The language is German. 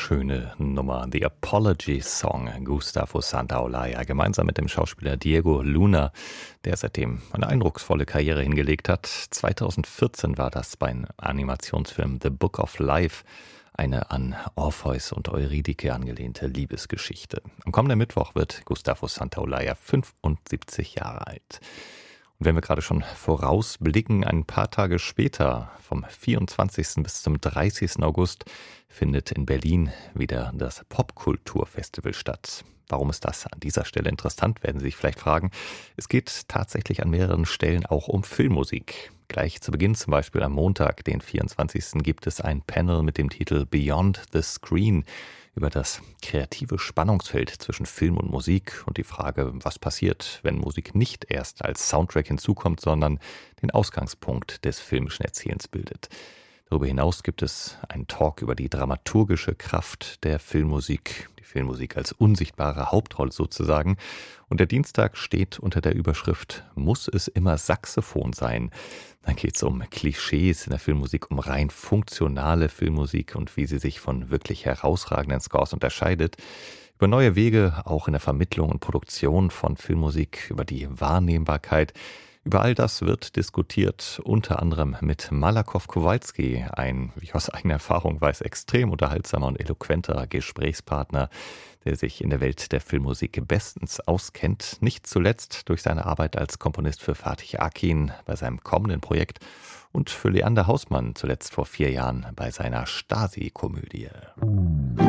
Schöne Nummer, The Apology Song, Gustavo Santaolalla, gemeinsam mit dem Schauspieler Diego Luna, der seitdem eine eindrucksvolle Karriere hingelegt hat. 2014 war das beim Animationsfilm The Book of Life, eine an Orpheus und Eurydike angelehnte Liebesgeschichte. Am kommenden Mittwoch wird Gustavo Santaolalla 75 Jahre alt. Und wenn wir gerade schon vorausblicken, ein paar Tage später, vom 24. bis zum 30. August, findet in Berlin wieder das Popkulturfestival statt. Warum ist das an dieser Stelle interessant, werden Sie sich vielleicht fragen. Es geht tatsächlich an mehreren Stellen auch um Filmmusik. Gleich zu Beginn, zum Beispiel am Montag, den 24. gibt es ein Panel mit dem Titel Beyond the Screen über das kreative Spannungsfeld zwischen Film und Musik und die Frage, was passiert, wenn Musik nicht erst als Soundtrack hinzukommt, sondern den Ausgangspunkt des filmischen Erzählens bildet. Darüber hinaus gibt es einen Talk über die dramaturgische Kraft der Filmmusik, die Filmmusik als unsichtbare Hauptrolle sozusagen. Und der Dienstag steht unter der Überschrift Muss es immer Saxophon sein? Dann geht es um Klischees in der Filmmusik, um rein funktionale Filmmusik und wie sie sich von wirklich herausragenden Scores unterscheidet. Über neue Wege auch in der Vermittlung und Produktion von Filmmusik, über die Wahrnehmbarkeit. Über all das wird diskutiert, unter anderem mit Malakow Kowalski, ein, wie ich aus eigener Erfahrung weiß, extrem unterhaltsamer und eloquenter Gesprächspartner, der sich in der Welt der Filmmusik bestens auskennt, nicht zuletzt durch seine Arbeit als Komponist für Fatih Akin bei seinem kommenden Projekt und für Leander Hausmann zuletzt vor 4 Jahren bei seiner Stasi-Komödie.